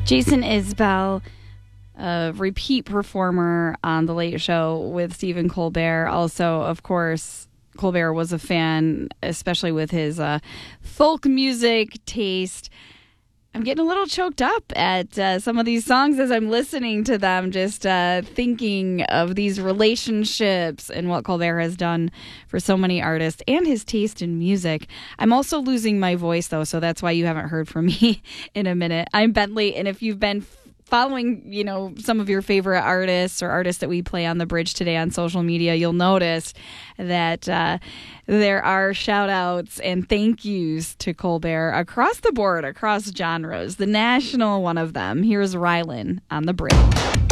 Jason Isbell, a repeat performer on The Late Show with Stephen Colbert. Also, of course, Colbert was a fan, especially with his folk music taste. I'm getting a little choked up at some of these songs as I'm listening to them, just thinking of these relationships and what Colbert has done for so many artists and his taste in music. I'm also losing my voice, though, so that's why you haven't heard from me in a minute. I'm Bentley, and if you've been following, some of your favorite artists or artists that we play on the bridge today on social media, you'll notice that there are shout outs and thank yous to Colbert across the board, across genres. The national one of them. Here's Rylan on the bridge.